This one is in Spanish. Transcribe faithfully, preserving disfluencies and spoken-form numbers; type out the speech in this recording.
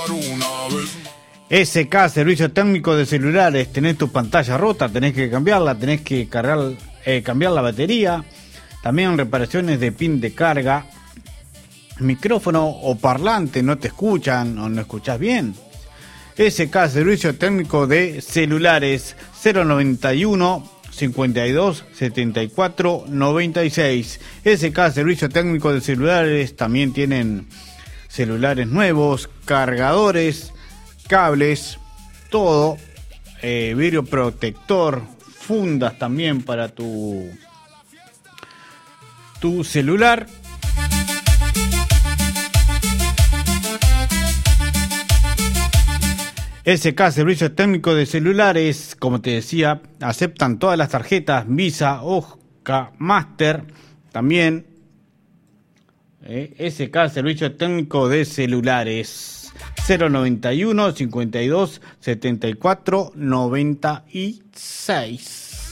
S K, servicio técnico de celulares. Tenés tu pantalla rota, tenés que cambiarla, tenés que cargar, eh, cambiar la batería. También reparaciones de pin de carga, micrófono o parlante, no te escuchan o no escuchás bien. S K, servicio técnico de celulares, cero noventa y uno, cincuenta y dos, setenta y cuatro, noventa y seis. S K, servicio técnico de celulares. También tienen celulares nuevos, cargadores, cables, todo, eh, vidrio protector, fundas también para tu, tu celular. S K, servicio técnico de celulares, como te decía, aceptan todas las tarjetas Visa, Oscar, Master, también eh, S K, servicio técnico de celulares, cero noventa y uno, cincuenta y dos, setenta y cuatro, noventa y seis.